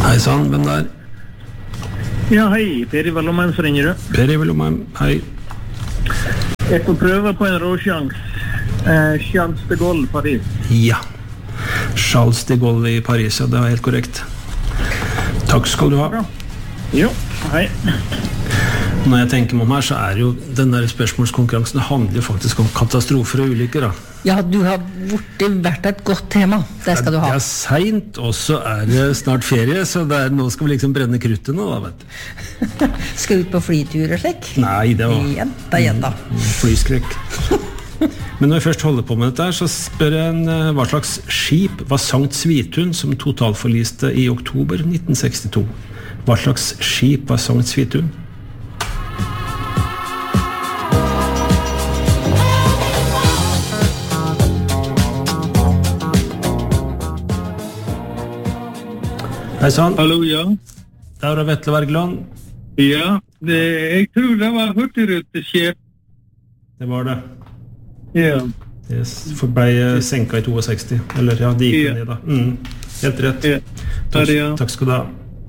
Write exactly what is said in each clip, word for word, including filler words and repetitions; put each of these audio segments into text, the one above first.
Hei sann, hvem der? Ja, hei, Per Ivar Lomheim, så ringer du. Per Ivar Lomheim, hei. Jeg får prøve på en råsjans. Eh, Charles de Gaulle, Paris. Ja, Charles de Gaulle i Paris, ja, det er helt korrekt. Takk skal du ha. Bra. Jo, hei. Når jeg tenker meg om her, så er jo den der spørsmålskonkurransen handler jo faktisk om katastrofer og ulykker, da. Ja, du har vært et godt tema. Det skal du ha. Det er sent, og så er det snart ferie, så det er, nå skal vi liksom brenne kruttet nå, da, vet du. Skal ut på flytur og slik? Nei, det var... Jenta, jenta. Flyskrekk. Men når vi først holder på med dette her, så spør jeg en, hva slags skip var Sankt Svithun som totalforliste i oktober nitten sekstito? Hva slags skip var Sankt Svithun? Hei sann. Hallo, ja. Der er Vetle Wergeland. Ja, det, jeg tror det var hurtigruteskip. Det var det. Ja. Yes, for ble senka i sekstito. Eller ja, de gikk Ja. ned da. Mm, helt rett. Ja. Takk, Ja. takk skal du ha.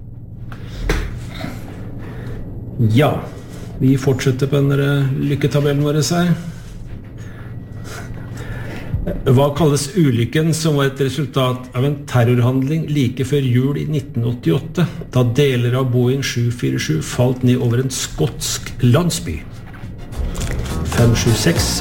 Ja, vi fortsetter på denne lykketabellen vår her. Hva kalles ulykken som var et resultat av en terrorhandling like før jul i nitten åttiåtte, da deler av Boeing sju fire sju falt ned over en skotsk landsby? fem sju seks